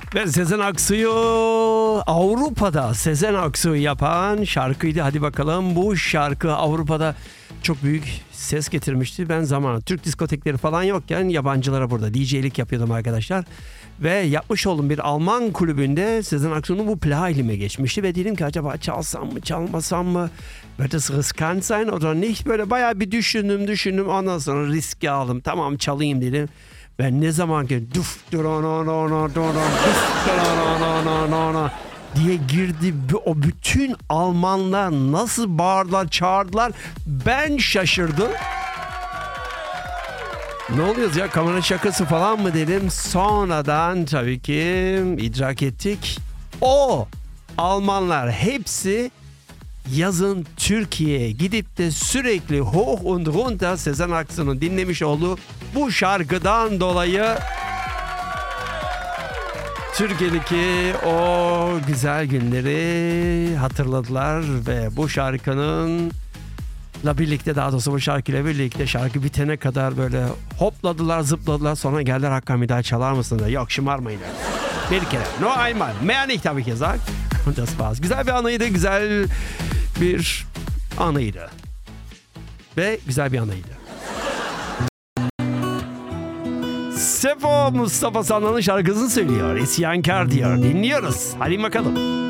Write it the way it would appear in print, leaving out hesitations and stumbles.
Ve Sezen Aksu'yu Avrupa'da Sezen Aksu'yu yapan şarkıydı. Hadi bakalım, bu şarkı Avrupa'da çok büyük ses getirmişti. Ben zamanında Türk diskotekleri falan yokken yabancılara burada DJ'lik yapıyordum arkadaşlar. Ve yapmış olduğum bir Alman kulübünde Sezen Aksu'nun bu plağı elime geçmişti. Ve dedim ki acaba çalsam mı çalmasam mı? Wird es riskant sein oder nicht? Böyle bayağı bir düşündüm. Ondan sonra riski aldım. Tamam, çalayım dedim. Ben ne zaman ki diye girdi, o bütün Almanlar nasıl bağırdılar, çağırdılar, ben şaşırdım. Ne oluyoruz ya, kamera şakası falan mı dedim. Sonradan tabii ki idrak ettik. O Almanlar hepsi yazın Türkiye'ye gidip de sürekli hoch und runter Sezen Aksu'nun dinlemiş olduğu bu şarkıdan dolayı Türkiye'deki o güzel günleri hatırladılar ve bu şarkının birlikte, daha doğrusu bu şarkıyla birlikte şarkı bitene kadar böyle hopladılar, zıpladılar, sonra geldiler, Hakan bir daha çalar mısın? Yok, şımarmayın. Bir kere. No einmal. Mehr nicht habe ich gesagt. Und das war's. Güzel bir anıydı, güzel bir anıydı. Ve güzel bir anıydı. Sefo Mustafa Sandal'ın şarkısını söylüyor. İsyankar diyor. Dinliyoruz. Hadi bakalım.